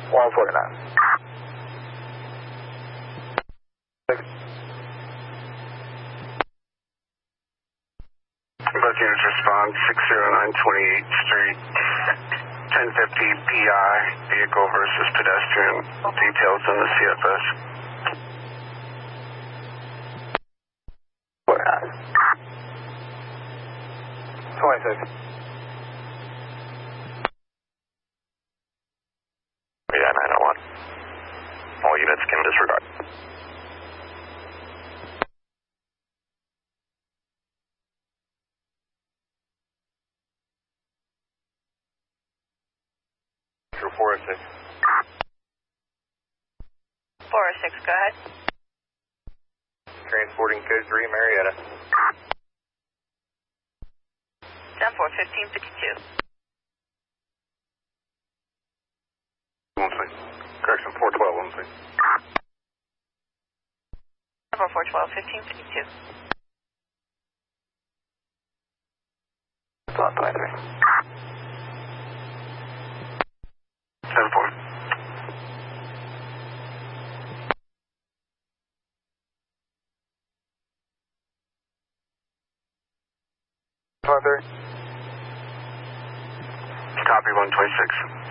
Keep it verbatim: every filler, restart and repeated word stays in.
one forty-nine. Both units respond, six zero nine twenty-eighth Street, ten fifty P I, vehicle versus pedestrian, details in the C F S. forty-nine. twenty-six. Yeah, nine oh one. All units can disregard. four oh six. four oh six, go ahead. Transporting code three, Marietta. ten four, fifteen fifty-two. One six. Correction, four twelve, one six. ten four, four twelve, fifteen fifty-two. one twenty-three. ten four. twenty-three. Copy, one twenty-six.